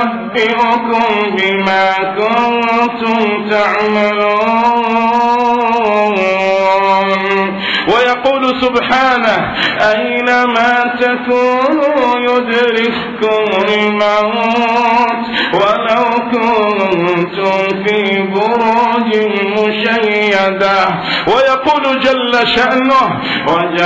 أنبئكم بما كنتم تعملون. ويقول سبحانه أينما تكونوا يدرككم الموت ولو كنتم في بروج مشيدة. ويقول جل شأنه